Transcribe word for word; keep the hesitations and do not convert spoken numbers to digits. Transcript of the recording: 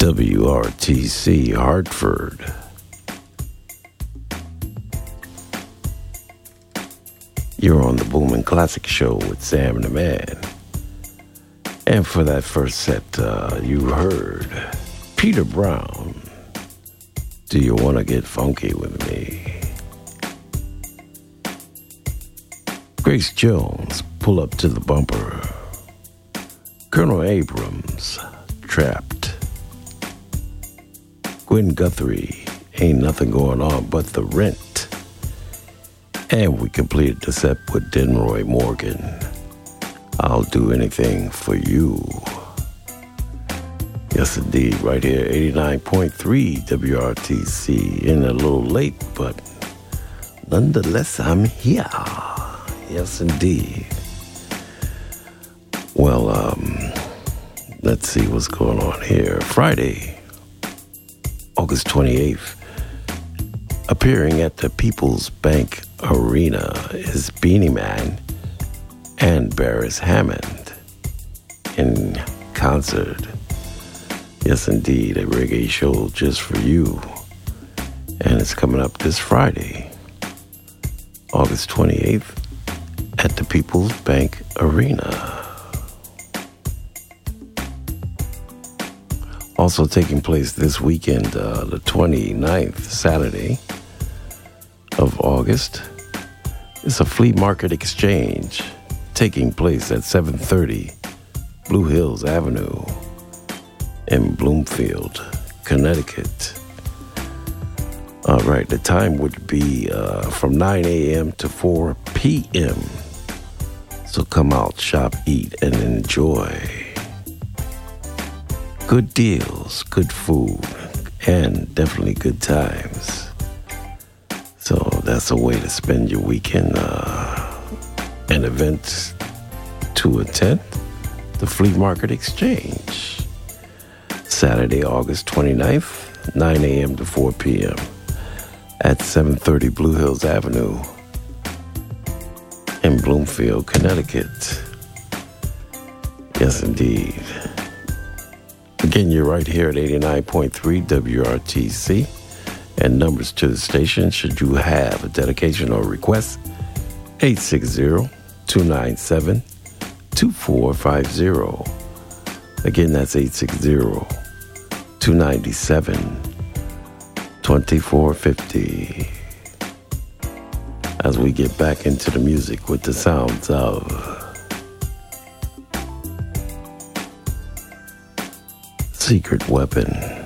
W R T C Hartford. You're on the Boomin' Classic Show with Sam and the Man. And for that first set, uh, you heard Peter Brown, Do You Want to Get Funky With Me? Grace Jones, Pull Up to the Bumper. Colonel Abrams, Trapped. Gwen Guthrie, Ain't Nothing Going On But the Rent. And we completed the set with Denroy Morgan, I'll Do Anything For You. Yes, indeed, right here, eighty-nine point three W R T C. In a little late, but nonetheless, I'm here. Yes, indeed. Well, um, let's see what's going on here. Friday, August twenty-eighth, appearing at the People's Bank Arena is Beanie Man and Barris Hammond in concert. Yes, indeed, a reggae show just for you. And it's coming up this Friday, August twenty-eighth, at the People's Bank Arena. Also taking place this weekend, uh, the twenty-ninth, Saturday of August, is a flea market exchange taking place at seven thirty Blue Hills Avenue in Bloomfield, Connecticut. All right, the time would be uh, from nine a.m. to four p.m. So come out, shop, eat, and enjoy. Good deals, good food, and definitely good times. So that's a way to spend your weekend. Uh, an event to attend, the Flea Market Exchange. Saturday, August twenty-ninth, nine a.m. to four p.m. at seven thirty Blue Hills Avenue in Bloomfield, Connecticut. Yes, indeed. Again, you're right here at eighty-nine point three W R T C. And numbers to the station, should you have a dedication or request, eight six zero, two nine seven, two four five zero. Again, that's eight six zero, two nine seven, two four five zero. As we get back into the music with the sounds of Secret Weapon.